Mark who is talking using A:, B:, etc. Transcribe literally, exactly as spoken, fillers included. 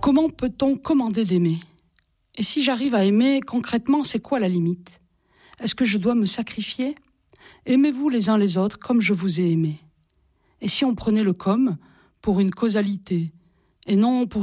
A: Comment peut-on commander d'aimer ? Et si j'arrive à aimer, concrètement, c'est quoi la limite ? Est-ce que je dois me sacrifier ? Aimez-vous les uns les autres comme je vous ai aimé. Et si on prenait le comme pour une causalité et non pour une comparaison ?